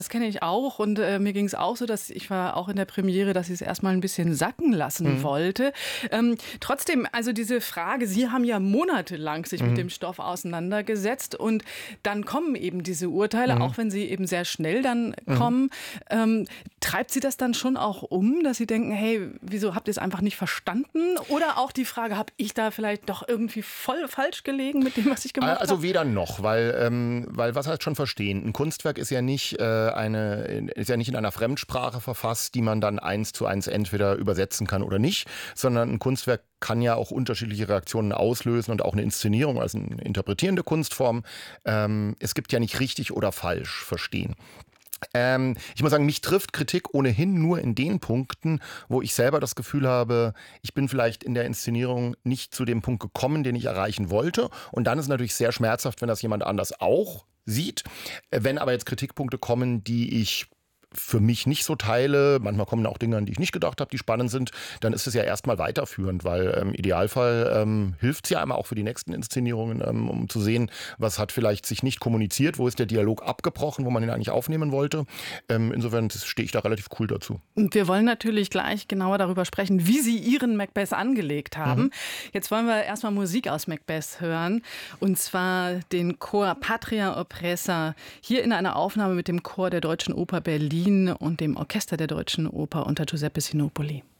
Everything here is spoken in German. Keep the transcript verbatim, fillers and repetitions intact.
Das kenne ich auch und äh, mir ging es auch so, dass ich war auch in der Premiere, dass ich es erstmal ein bisschen sacken lassen Mhm. wollte. Ähm, trotzdem, also diese Frage, Sie haben ja monatelang sich mit Mhm. dem Stoff auseinandergesetzt und dann kommen eben diese Urteile, Mhm. auch wenn sie eben sehr schnell dann Mhm. kommen. Ähm, treibt Sie das dann schon auch um, dass Sie denken, hey, wieso habt ihr es einfach nicht verstanden? Oder auch die Frage, habe ich da vielleicht doch irgendwie voll falsch gelegen mit dem, was ich gemacht habe? Also weder noch, weil, ähm, weil was heißt schon verstehen? Ein Kunstwerk ist ja nicht äh, eine, ist ja nicht in einer Fremdsprache verfasst, die man dann eins zu eins entweder übersetzen kann oder nicht, sondern ein Kunstwerk kann ja auch unterschiedliche Reaktionen auslösen und auch eine Inszenierung, also eine interpretierende Kunstform. Ähm, es gibt ja nicht richtig oder falsch verstehen. Ähm, ich muss sagen, mich trifft Kritik ohnehin nur in den Punkten, wo ich selber das Gefühl habe, ich bin vielleicht in der Inszenierung nicht zu dem Punkt gekommen, den ich erreichen wollte. Und dann ist es natürlich sehr schmerzhaft, wenn das jemand anders auch sieht. Äh, Wenn aber jetzt Kritikpunkte kommen, die ich für mich nicht so teile, manchmal kommen auch Dinge, an die ich nicht gedacht habe, die spannend sind, dann ist es ja erstmal weiterführend, weil im ähm, Idealfall ähm, hilft es ja einmal auch für die nächsten Inszenierungen, ähm, um zu sehen, was hat vielleicht sich nicht kommuniziert, wo ist der Dialog abgebrochen, wo man ihn eigentlich aufnehmen wollte. Ähm, insofern stehe ich da relativ cool dazu. Und wir wollen natürlich gleich genauer darüber sprechen, wie Sie Ihren Macbeth angelegt haben. Mhm. Jetzt wollen wir erstmal Musik aus Macbeth hören. Und zwar den Chor Patria Oppressa. Hier in einer Aufnahme mit dem Chor der Deutschen Oper Berlin und dem Orchester der Deutschen Oper unter Giuseppe Sinopoli.